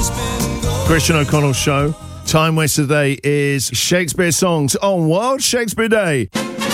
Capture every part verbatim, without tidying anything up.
Christian O'Connell Show. Time waster today is Shakespeare songs on World Shakespeare Day.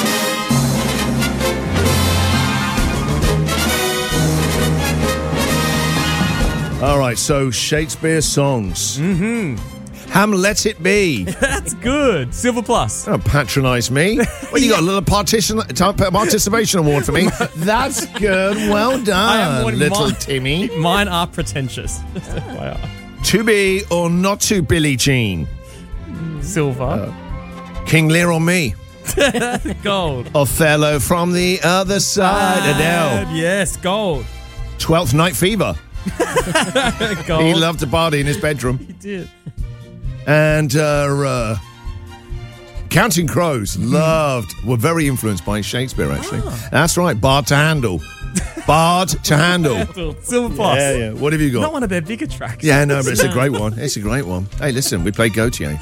All right, so Shakespeare songs. Mm-hmm. Ham Let It Be. That's good. Silver plus. Don't patronise me. Well, you got a little partition, participation award for me. That's good. Well I done, am little mine, Timmy. Mine are pretentious. To be or not to, Billie Jean. Silver. Uh, King Lear on me. Gold. Othello from the other side. Uh, Adele. Yes, gold. Twelfth Night Fever. Gold. He loved to party in his bedroom. He did. And uh, uh, Counting Crows, loved, were very influenced by Shakespeare, actually. Ah. That's right, Bard to Handle. Bard to Handle. Silver plus. Yeah, yeah. What have you got? Not one of their bigger tracks. Yeah, no, but it's a great one. It's a great one. Hey, listen, we played Gautier.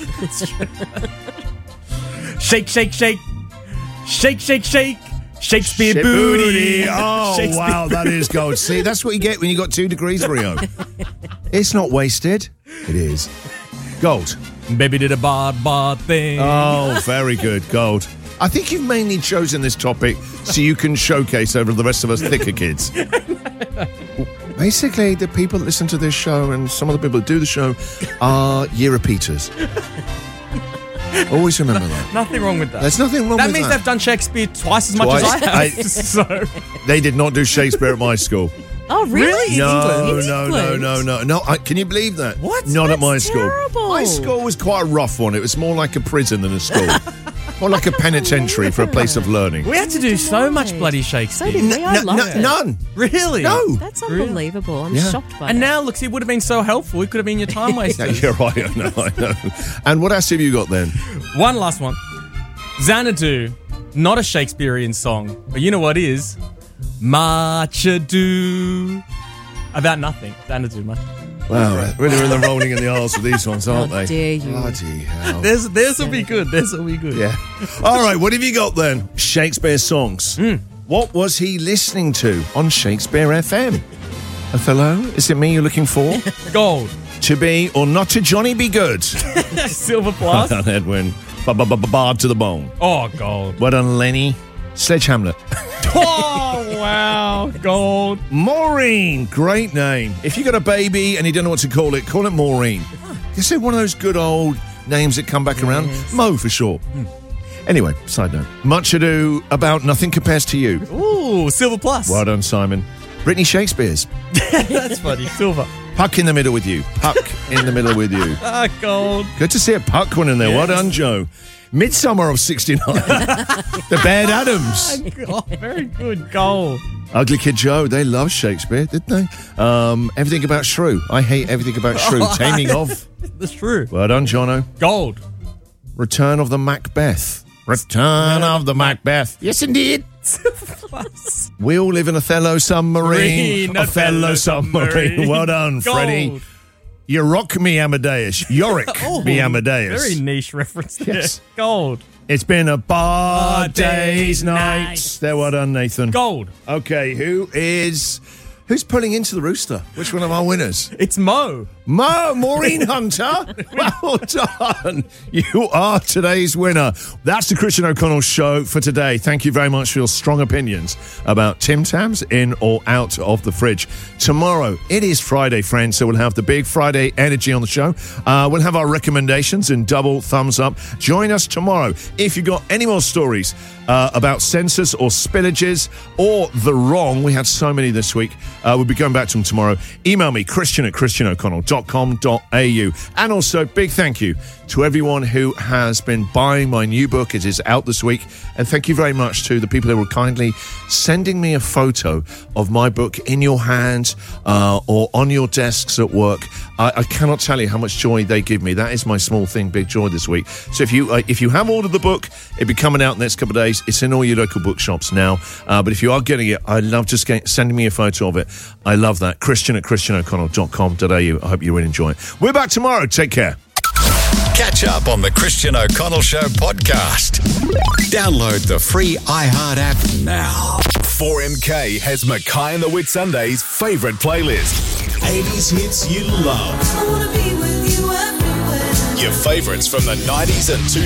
Shake, shake, shake. Shake, shake, shake. Shakespeare Shit booty. booty. Oh, Shakespeare wow, that is gold. See, that's what you get when you got two degrees, Rio. It's not wasted. It is. Gold. Baby did a bad, bad thing. Oh, very good. Gold. I think you've mainly chosen this topic so you can showcase over the rest of us thicker kids. Basically, the people that listen to this show and some of the people that do the show are year repeaters. Always remember that. Nothing wrong with that. There's nothing wrong that with means that. they've done Shakespeare twice as much Twice. as I have. I- so They did not do Shakespeare at my school. Oh, really? In No, England? In no, no, England? no, no, no. I, can you believe that? What? Not at That's my school. terrible. My school was quite a rough one. It was more like a prison than a school. More like a penitentiary for a place of learning. we had to do so much Right. bloody So Shakespeare. did we. I N- love n- it. None. Really? No. That's Really? unbelievable. I'm Yeah. shocked by And that. now, look, it would have been so helpful. It could have been your time Yeah, waster. you're right. I know, I know. And what else have you got then? One last one. Xanadu, not a Shakespearean song, but you know what is? Much Ado About Nothing. Xanadu, much. Wow, really, really rolling in the arse with these ones, aren't How they? dare you. Bloody hell. This, this will be good. This will be good. Yeah. All right, what have you got then? Shakespeare songs. Mm. What was he listening to on Shakespeare F M? Othello? Is it me you're looking for? Gold. To be or not to, Johnny be good? Silver plus. Well done, Edwin. Bard to the bone. Oh, gold. Well done, Lenny. Sledge Hamlet. Oh, wow. Gold. Maureen. Great name. If you got a baby and you don't know what to call it, call it Maureen. Is it one of those good old names that come back around? Mo for short. Anyway, side note. Much Ado About Nothing Compares to You. Ooh, silver plus. Well done, Simon. Britney Shakespeare's. That's funny. Silver. Puck in the middle with you. Puck in the middle with you. Ah, gold. Good to see a puck one in there. Well Yes. done, Joe. Midsummer of sixty-nine. The Bad Adams. Oh, very good. Gold. Ugly Kid Joe. They love Shakespeare, didn't they? Um, everything about Shrew. I hate everything about Shrew. Taming of. That's true. Well done, Jono. Gold. Return of the Macbeth. Return of the Macbeth. Yes, indeed. Plus. We all live in Othello submarine. Marine, Othello Othello submarine. submarine. Well done, Gold. Freddie. You rock me, Amadeus. Yorick Oh, me, Amadeus. Very niche reference there. Yes. Gold. It's been a bar Bar days, days, nights. nights. There, well done, Nathan. Gold. Okay, who is... Who's pulling into the rooster? Which one of our winners? It's Mo. Mo, Maureen Hunter. Well done. You are today's winner. That's the Christian O'Connell Show for today. Thank you very much for your strong opinions about Tim Tams in or out of the fridge. Tomorrow, it is Friday, friends, so we'll have the big Friday energy on the show. Uh, we'll have our recommendations and double thumbs up. Join us tomorrow. If you've got any more stories uh, about censors or spillages or the wrong, we had so many this week. Uh, we'll be going back to them tomorrow. Email me, Christian at christian o'connell dot com dot a u. And also, big thank you to everyone who has been buying my new book. It is out this week. And thank you very much to the people who were kindly sending me a photo of my book in your hands uh, or on your desks at work. I, I cannot tell you how much joy they give me. That is my small thing, big joy this week. So if you uh, if you have ordered the book, it'll be coming out in the next couple of days. It's in all your local bookshops now. Uh, but if you are getting it, I love just getting, sending me a photo of it. I love that. Christian at christian o'connell dot com dot a u. I hope you really enjoy it. We're back tomorrow. Take care. Catch up on the Christian O'Connell Show podcast. Download the free iHeart app now. four M K has Mackay and the Whitsundays' favourite playlist. eighties hits you love. I wanna be Your favourites from the nineties and two